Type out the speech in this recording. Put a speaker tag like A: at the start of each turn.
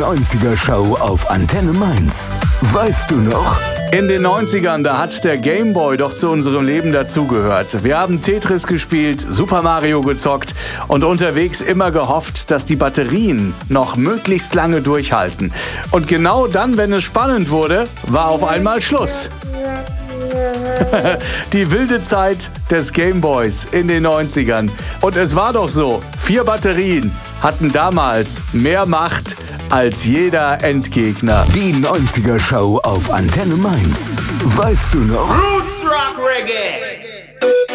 A: 90er Show auf Antenne Mainz. Weißt du noch?
B: In den 90ern, da hat der Gameboy doch zu unserem Leben dazugehört. Wir haben Tetris gespielt, Super Mario gezockt und unterwegs immer gehofft, dass die Batterien noch möglichst lange durchhalten. Und genau dann, wenn es spannend wurde, war auf einmal Schluss. Die wilde Zeit des Gameboys in den 90ern. Und es war doch so, 4 Batterien hatten damals mehr Macht als jeder Endgegner.
A: Die 90er Show auf Antenne Mainz. Weißt du noch?
C: Roots Rock Reggae.